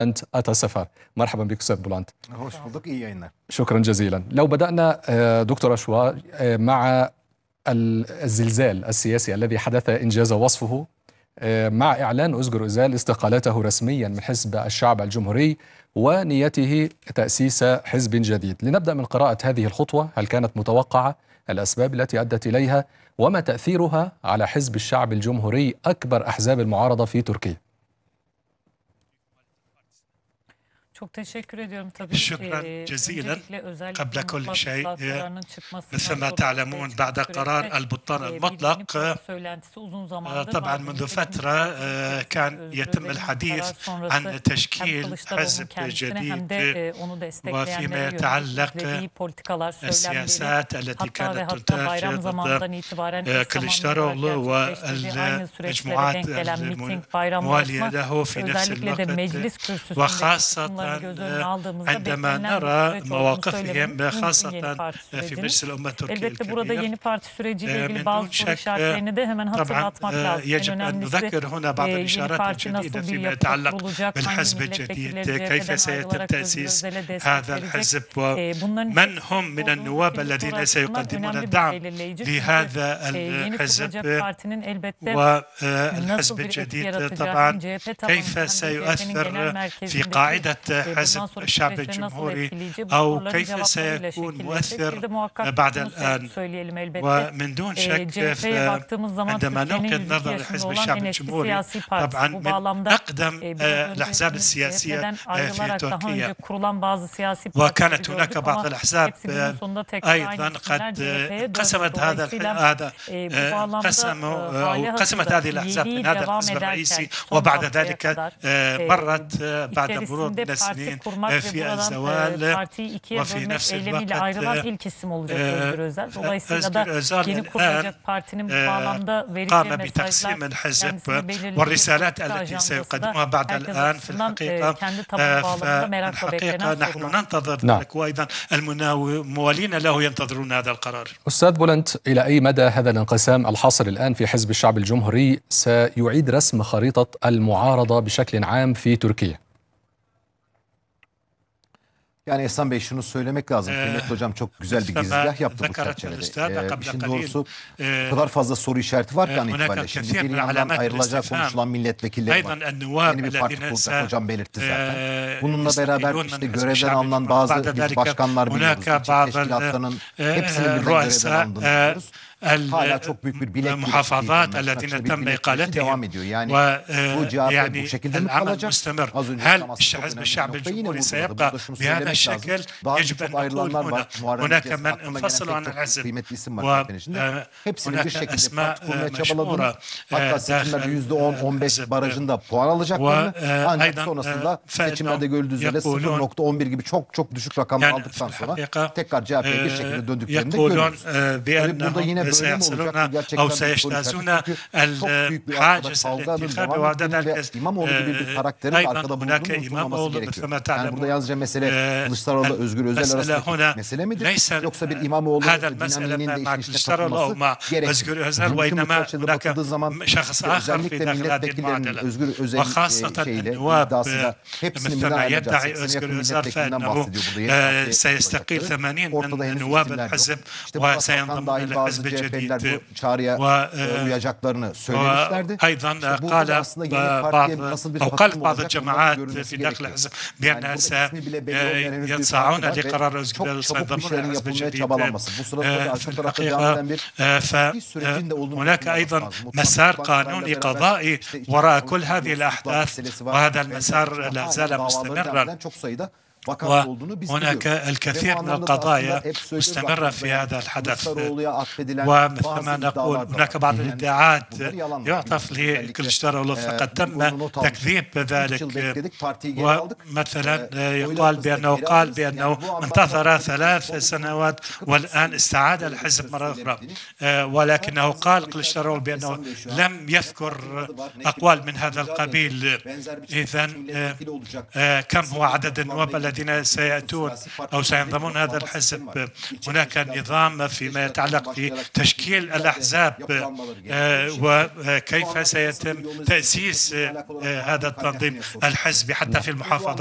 أنت أتسفر. مرحبا بك أستاذ بولانت. hoş bulduk, iyi yayınlar. شكرا جزيلا. لو بدأنا دكتور أشوا مع الزلزال السياسي الذي حدث إنجاز وصفه مع إعلان أزجر أوزال استقالته رسميا من حزب الشعب الجمهوري ونيته تأسيس حزب جديد، لنبدأ من قراءة هذه الخطوة. هل كانت متوقعة؟ الأسباب التي أدت İleyha وما تأثيرها على حزب الشعب الجمهوري أكبر أحزاب المعارضة في تركيا؟ Çok teşekkür ediyorum tabii. شكرا جزيلا. قبل كل شيء مثل ما تعلمون بعد قرار البطلان المطلق طبعا منذ فترة كان يتم الحديث عن تشكيل حزب جديد، وفيما يتعلق السياسات التي كانت تنتهج ضد كليشداروغلو والمجموعات الموالية له في نفس الوقت، وخاصة عندما نرى مواقفهم خاصة في مجلس الأمة التركية الكبير. من شك طبعا يجب أن نذكر هنا بعض الإشارات الجديدة فيما يتعلق بالحزب الجديد، كيف سيتم تأسيس هذا الحزب، ومن هم من النواب الذين سيقدمون الدعم لهذا الحزب، والحزب الجديد طبعا كيف سيؤثر في قاعدة حزب الشعب الجمهوري، أو كيف سيكون مؤثر بعد الآن. ومن دون شك عندما نلقي النظر لحزب الشعب الجمهوري طبعا من أقدم الأحزاب السياسية في تركيا، وكانت هناك بعض الأحزاب أيضا قد قسمت قسمت هذه الأحزاب من هذا الحزب الرئيسي، وبعد ذلك مرت بعد مرور من السنين في الزوال، وفي نفس الوقت أزجر أوزال قام بتقسيم الحزب والرسالات التي سيقدمها بعد الآن. في الحقيقة نحن ننتظر ذلك، وأيضا الموالين له ينتظرون هذا القرار. أستاذ بولانت، إلى أي مدى هذا الانقسام الحاصل الآن في حزب الشعب الجمهوري سيعيد رسم خريطة المعارضة بشكل عام في تركيا؟ Yani Ehsan Bey, şunu söylemek lazım. Kıymetli hocam çok güzel bir girizgah yaptı bu çerçevede. İşin doğrusu o kadar fazla soru işareti var ki an itibariyle. Şimdi bir yandan ayrılacak konuşulan milletvekilleri var. Yeni bir parti kurulacak, hocam belirtti zaten. Bununla beraber işte görevden alınan bazı biz başkanlar biliyoruz. Teşkilatlarının hepsinin birden görevden alındığını biliyoruz. Hala çok büyük bir bilek المحافظات الذين تم إقالتهم، ويعني العمل مستمر. هل حزب الشعب الجمهوري سيبقى بهذا الشكل؟ يجب أن نقول هنا هناك من انفصلوا عن الحزب، وهناك أسماء مشهورة seçimlerde %10-15 barajında puan alacaklarını, ancak sonrasında seçimlerde görüldüğü üzere 0.11 gibi çok düşük rakamlar aldıktan sonra tekrar CHP'ye bir şekilde döndüklerini de görüyoruz. Burada yine سيحصلون أو سيجتازون الحاجز الانتخابي، وبعد ذلك أيضا هناك إمامولو مثل ما تعلمون. ليس هذا المسألة مع كليشداروغلو أو مع أزجر أوزال، وإنما هناك شخص آخر في داخل هذه المعادلة، وخاصة النواب مثل ما يدعي أزجر أوزال فإنه سيستقيل 80 من نواب الحزب وسينضم إلى الحزب الجديد. çağrıya uyacaklarını söylemişlerdi. أيضا قالت بعض الجماعات في داخل الحزب بأنها سينصاعون لقرار أزجر وسينضمون إلى الحزب الجديد. في الحقيقة هناك أيضا مسار قانوني قضائي وراء كل هذه الأحداث، وهذا المسار لا زال مستمرا، وهناك الكثير من القضايا مستمرة في هذا الحدث. ومثل ما نقول هناك بعض الادعاءات يعطف لكليشداروغلو فقد تم تكذيب ذلك، ومثلا قال بأنه انتظر 3 سنوات والآن استعاد الحزب مرة أخرى، ولكنه قال كليشداروغلو بأنه لم يذكر أقوال من هذا القبيل. إذن كم هو عدد النواب الذين سيأتون أو سينضمون هذا الحزب، هناك نظام فيما يتعلق بتشكيل الأحزاب وكيف سيتم تأسيس هذا التنظيم الحزبي حتى في المحافظات.